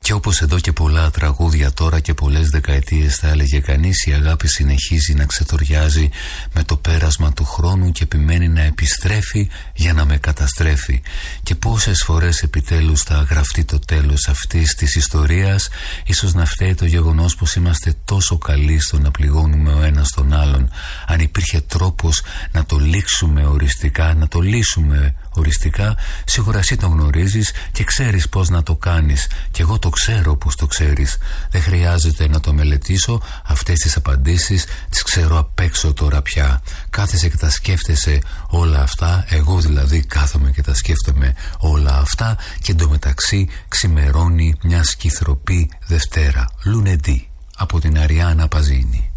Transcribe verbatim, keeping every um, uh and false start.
Και όπως εδώ και πολλά τραγούδια τώρα και πολλές δεκαετίες θα έλεγε κανείς, η αγάπη συνεχίζει να ξετοριάζει με το πέρασμα του χρόνου και επιμένει να επιστρέφει για να με καταστρέφει. Και πόσες φορές επιτέλους θα γραφτεί το τέλος αυτής της ιστορίας? Ίσως να φταίει το γεγονός πως είμαστε τόσο καλοί στο να πληγώνουμε ο ένας τον άλλον. Αν υπήρχε τρόπος να το λήξουμε οριστικά, να το λύσουμε οριστικά, σίγουρα εσύ το γνωρίζεις και ξέρεις πώς να το κάνεις. Και εγώ το ξέρω πώς το ξέρεις. Δεν χρειάζεται να το μελετήσω, αυτές τις απαντήσεις τις ξέρω απ' έξω τώρα πια. Κάθεσαι και τα σκέφτεσαι όλα αυτά, εγώ δηλαδή κάθομαι και τα σκέφτομαι όλα αυτά, και εντωμεταξύ ξημερώνει μια σκυθροπή Δευτέρα. Λουνεντή από την Αριάννα Παζίνη.